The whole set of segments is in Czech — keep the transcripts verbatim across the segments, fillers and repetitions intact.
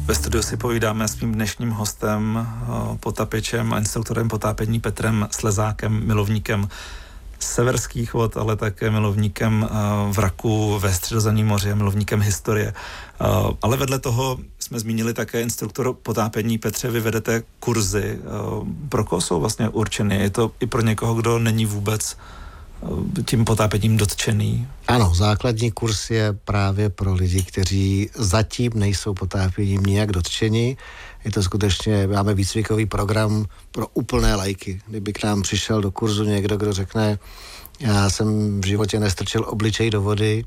Ve studiu si povídáme s mým dnešním hostem, potápěčem a instruktorem potápění Petrem Slezákem, milovníkem severských vod, ale také milovníkem vraků ve Středozemním moři a milovníkem historie. Ale vedle toho jsme zmínili také instruktor potápění. Petře, vy vedete kurzy. Pro koho jsou vlastně určeny? Je to i pro někoho, kdo není vůbec tím potápěním dotčený? Ano, základní kurz je právě pro lidi, kteří zatím nejsou potápěním nijak dotčeni. Je to skutečně, máme výcvikový program pro úplné laiky. Kdyby k nám přišel do kurzu někdo, kdo řekne, já jsem v životě nestrčil obličej do vody,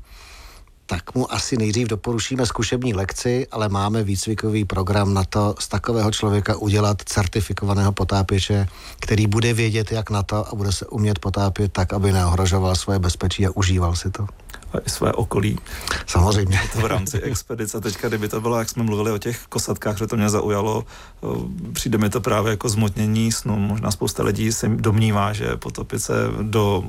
tak mu asi nejdřív doporučíme zkušební lekci, ale máme výcvikový program na to z takového člověka udělat certifikovaného potápěče, který bude vědět, jak na to a bude se umět potápět tak, aby neohrožoval svoje bezpečí a užíval si to. A i své okolí. Samozřejmě. To v rámci expedice. Teďka, kdyby to bylo, jak jsme mluvili o těch kosatkách, že to mě zaujalo, přijde mi to právě jako zmotnění snu. Možná spousta lidí si domnívá, že potopit se do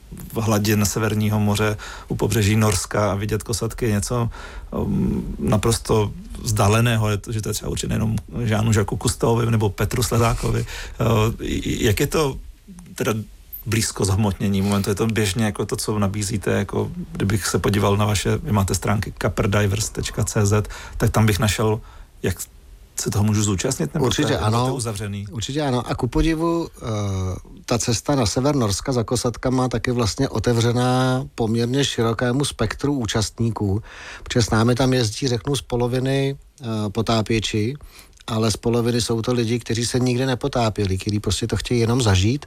hladin Severního moře u pobřeží Norska a vidět kosatky je něco um, naprosto vzdáleného, že to je třeba určitě jenom Žánu Žaku Kustovovi nebo Petru Slezákovi. Uh, jak je to teda blízko zhmotnění momentu? Je to běžně jako to, co nabízíte, jako kdybych se podíval na vaše, vy máte stránky kaperdivers tečka cé zet, tak tam bych našel, jak se toho můžu zúčastnit? Nebo určitě to, ano. To uzavřený? Určitě ano. A ku podivu, uh, ta cesta na sever Norska za kosatkama taky vlastně otevřená poměrně širokému spektru účastníků, protože s námi tam jezdí, řeknu, z poloviny uh, potápěči, ale z poloviny jsou to lidi, kteří se nikdy nepotápěli, kteří prostě to chtějí jenom zažít.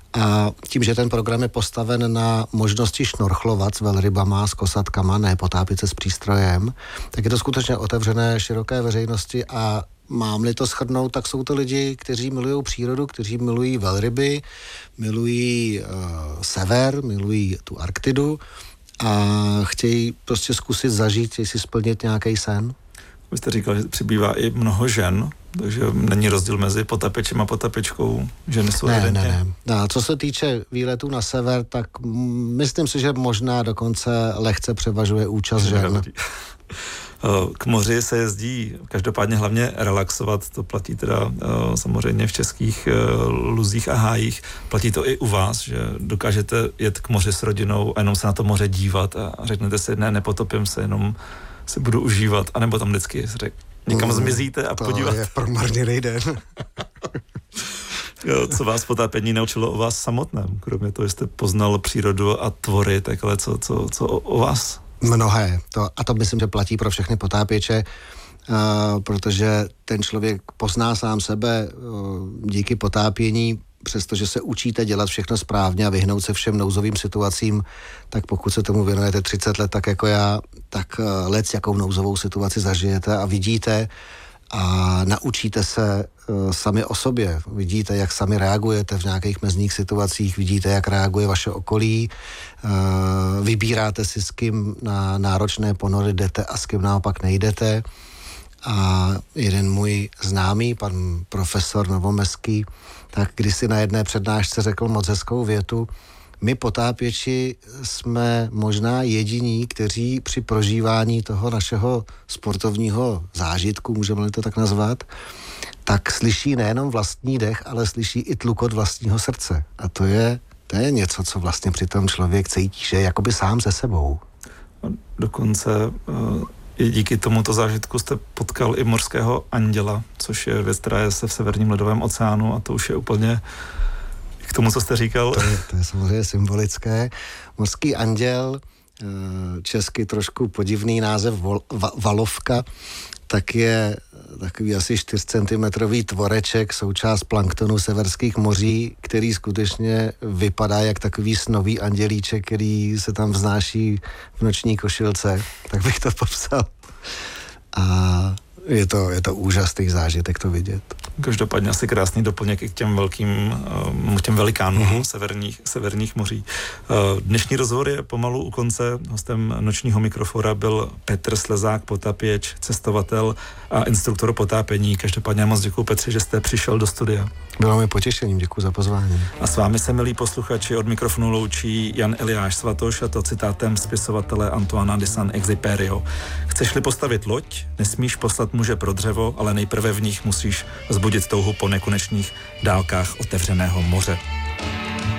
A tím, že ten program je postaven na možnosti šnorchlovat s velrybama, s kosatkama, ne potápět se s přístrojem, tak je to skutečně otevřené široké veřejnosti a mám-li to shrnout, tak jsou to lidi, kteří milují přírodu, kteří milují velryby, milují uh, sever, milují tu Arktidu a chtějí prostě zkusit zažít, chtějí si splnit nějaký sen. Vy jste říkal, že přibývá i mnoho žen, takže není rozdíl mezi potapěčem a potapěčkou. Ženy jsou ne, evidentně. Ne, ne. A co se týče výletů na sever, tak myslím si, že možná dokonce lehce převažuje účast žen. K moři se jezdí každopádně hlavně relaxovat, to platí teda samozřejmě v českých luzích a hájích. Platí to i u vás, že dokážete jet k moři s rodinou a jenom se na to moře dívat a řeknete si, ne, nepotopím se, jenom si budu užívat, anebo tam vždycky řek, někam zmizíte a to podívat. To je promarněný den. Jo, co vás potápění naučilo o vás samotném? Kromě toho, že jste poznal přírodu a tvory, takhle co, co, co o, o vás? Mnohé. To, a to myslím, že platí pro všechny potápěče, uh, protože ten člověk pozná sám sebe uh, díky potápění, přestože se učíte dělat všechno správně a vyhnout se všem nouzovým situacím, tak pokud se tomu věnujete třicet let tak jako já, tak uh, lec jakou nouzovou situaci zažijete a vidíte a naučíte se uh, sami o sobě. Vidíte, jak sami reagujete v nějakých mezních situacích, vidíte, jak reaguje vaše okolí, uh, vybíráte si, s kým na náročné ponory jdete a s kým naopak nejdete. A jeden můj známý, pan profesor Novomeský, tak kdysi na jedné přednášce řekl moc hezkou větu: my potápěči jsme možná jediní, kteří při prožívání toho našeho sportovního zážitku, můžeme to tak nazvat, tak slyší nejenom vlastní dech, ale slyší i tlukot vlastního srdce. A to je, to je něco, co vlastně při tom člověk cítí, že je jakoby sám se sebou. A dokonce uh, i díky tomuto zážitku jste potkal i mořského anděla, což je věc, která je se v Severním ledovém oceánu, a to už je úplně k tomu, co jste říkal. To je, to je samozřejmě symbolické. Mořský anděl, česky trošku podivný název vol, va, valovka, tak je takový asi čtyřcentimetrový tvoreček, součást planktonu severských moří, který skutečně vypadá jak takový snový andělíček, který se tam vznáší v noční košilce. Tak bych to popsal. A je to, je to úžasný zážitek to vidět. Každopádně asi krásný doplněk i k těm velkým, těm velikánům mm-hmm. severních, severních moří. Dnešní rozhovor je pomalu u konce. Hostem nočního mikrofora byl Petr Slezák, potapěč, cestovatel a instruktor potápění. Každopádně moc děkuji, Petře, že jste přišel do studia. Bylo mi potěšením, děkuji za pozvání. A s vámi se, milí posluchači, od mikrofonu loučí Jan Eliáš Svatoš, a to citátem spisovatele Antoana de Saint-Exupéryho. Chceš-li postavit loď, nesmíš poslat muže pro dřevo, ale nejprve v nich musíš vzbudit touhu po nekonečných dálkách otevřeného moře.